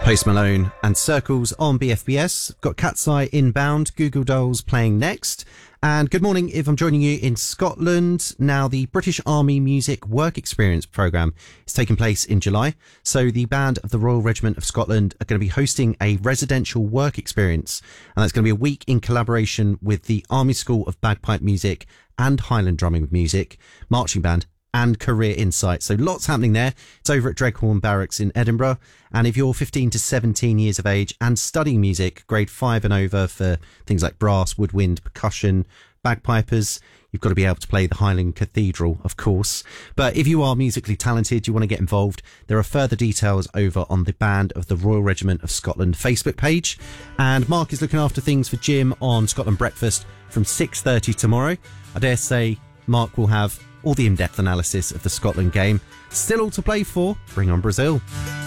Post Malone and Circles on BFBS. Got Cat's Eye inbound, Google Dolls playing next. And good morning if I'm joining you in Scotland. Now, the British Army Music Work Experience programme is taking place in July. So the band of the Royal Regiment of Scotland are going to be hosting a residential work experience. And that's going to be a week in collaboration with the Army School of Bagpipe Music and Highland Drumming Music, Marching Band and Career Insight. So lots happening there. It's over at Dreghorn Barracks in Edinburgh. And if you're 15 to 17 years of age and studying music, grade 5 and over for things like brass, woodwind, percussion, bagpipers, you've got to be able to play the Highland Cathedral, of course. But if you are musically talented, you want to get involved, there are further details over on the Band of the Royal Regiment of Scotland Facebook page. And Mark is looking after things for Jim on Scotland Breakfast from 6:30 tomorrow. I dare say Mark will have all the in-depth analysis of the Scotland game. Still all to play for. Bring on Brazil.